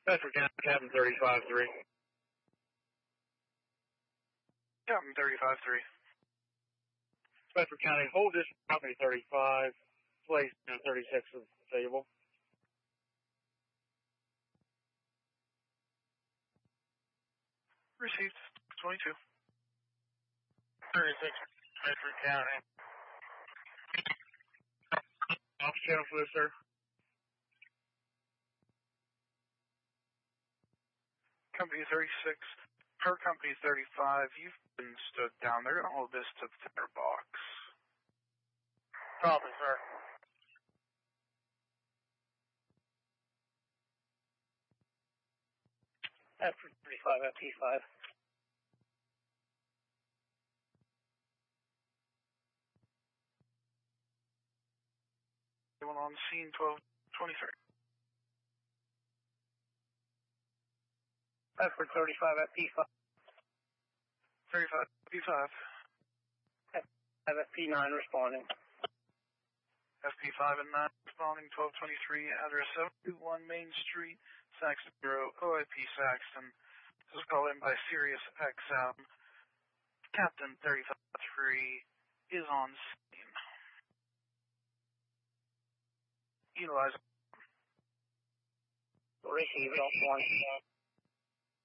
Bedford County, Captain 35-3. Captain 35-3. Bedford County, hold this Company 35, place 36 is stable. Received 22. 36, Bedford County. Off channel for this, sir. Company 36, per Company 35, you've been stood down. They're going to hold this to the tinder box. Copy, sir. Bedford 35, FP5. Anyone on scene 1223. Bedford 35, FP5. 35, FP5. FP9 responding. FP5 and 9 responding 1223, address 721 Main Street, Saxton Bureau, OIP Saxton. This is called in by Sirius XM. Captain 35-3 is on scene. Utilize. Receive it off 1.